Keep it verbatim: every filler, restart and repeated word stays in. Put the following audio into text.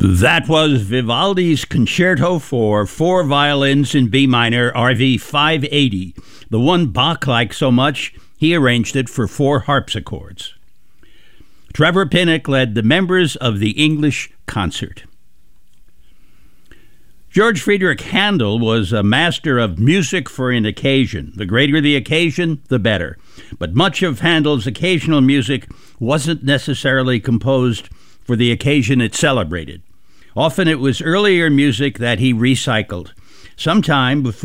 That was Vivaldi's Concerto for Four Violins in B minor, R V five eighty. The one Bach liked so much, he arranged it for four harpsichords. Trevor Pinnock led the members of the English Concert. George Friedrich Handel was a master of music for an occasion. The greater the occasion, the better. But much of Handel's occasional music wasn't necessarily composed for the occasion it celebrated. Often it was earlier music that he recycled. Sometime before